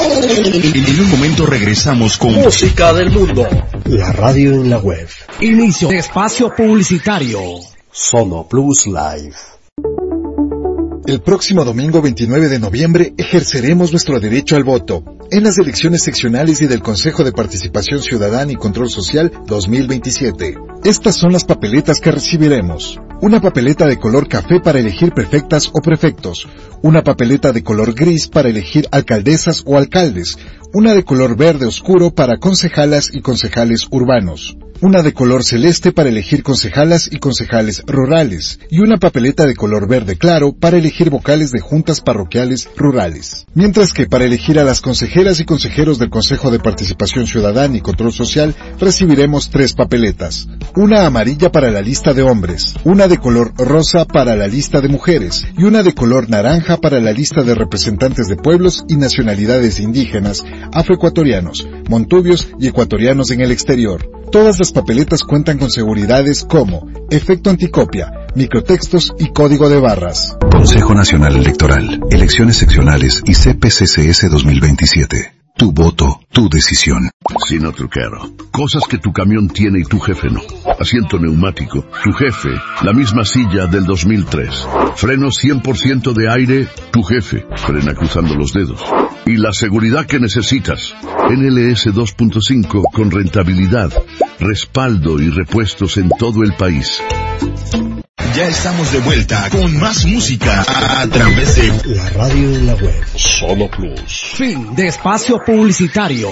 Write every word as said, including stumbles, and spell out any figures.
En un momento regresamos con Música del Mundo. La radio en la web. Inicio de espacio publicitario. Sono Plus Live. El próximo domingo veintinueve de noviembre ejerceremos nuestro derecho al voto en las elecciones seccionales y del Consejo de Participación Ciudadana y Control Social dos mil veintisiete. Estas son las papeletas que recibiremos. Una papeleta de color café para elegir prefectas o prefectos. Una papeleta de color gris para elegir alcaldesas o alcaldes. Una de color verde oscuro para concejalas y concejales urbanos. Una de color celeste para elegir concejalas y concejales rurales, y una papeleta de color verde claro para elegir vocales de juntas parroquiales rurales. Mientras que para elegir a las consejeras y consejeros del Consejo de Participación Ciudadana y Control Social recibiremos tres papeletas. Una amarilla para la lista de hombres, una de color rosa para la lista de mujeres, y una de color naranja para la lista de representantes de pueblos y nacionalidades indígenas, afroecuatorianos, montubios y ecuatorianos en el exterior. Todas las papeletas cuentan con seguridades como efecto anticopia, microtextos y código de barras. Consejo Nacional Electoral, Elecciones Seccionales y C P C C S dos mil veintisiete. Tu voto, tu decisión. Sino Truquero. Cosas que tu camión tiene y tu jefe no. Asiento neumático, tu jefe, la misma silla del dos mil tres. Freno cien por ciento de aire, tu jefe, frena cruzando los dedos. Y la seguridad que necesitas. N L S dos punto cinco con rentabilidad, respaldo y repuestos en todo el país. Ya estamos de vuelta con más música a través de la radio en la web. Solo Plus. Fin de espacio publicitario.